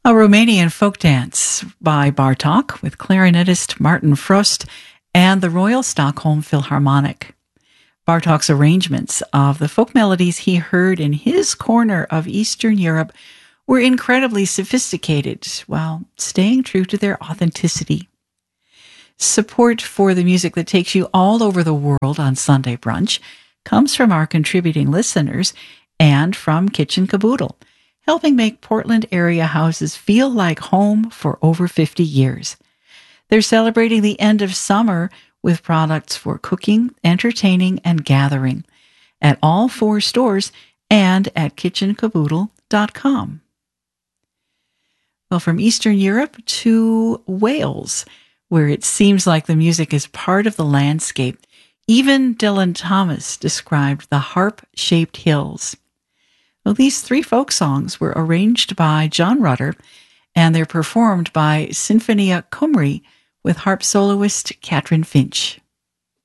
A Romanian folk dance by Bartók with clarinetist Martin Frost and the Royal Stockholm Philharmonic. Bartók's arrangements of the folk melodies he heard in his corner of Eastern Europe were incredibly sophisticated while staying true to their authenticity. Support for the music that takes you all over the world on Sunday Brunch comes from our contributing listeners and from Kitchen Caboodle, helping make Portland area houses feel like home for over 50 years. They're celebrating the end of summer with products for cooking, entertaining, and gathering at all 4 stores and at kitchencaboodle.com. Well, from Eastern Europe to Wales, where it seems like the music is part of the landscape. Even Dylan Thomas described the harp-shaped hills. Well, these 3 folk songs were arranged by John Rutter, and they're performed by Sinfonia Cymru with harp soloist Catherine Finch.